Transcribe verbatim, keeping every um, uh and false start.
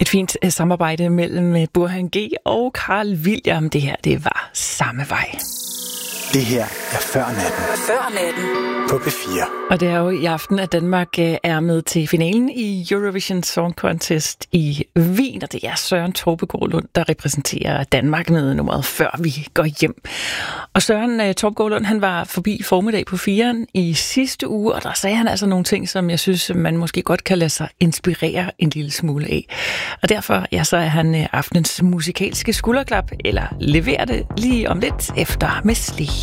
Et fint uh, samarbejde mellem Burhan G og Carl William. Det her, det var samme vej. Det her er Før Natten. Før Natten. På P fire. Og det er jo i aften, at Danmark er med til finalen i Eurovision Song Contest i Wien. Og det er Søren Torpegaard Lund, der repræsenterer Danmark med nummeret Før vi går hjem. Og Søren Torpegaard Lund, han var forbi formiddag på firen i sidste uge, og der sagde han altså nogle ting, som jeg synes, man måske godt kan lade sig inspirere en lille smule af. Og derfor, ja, så er han aftenens musikalske skulderklap, eller leverer det lige om lidt efter Miss Li.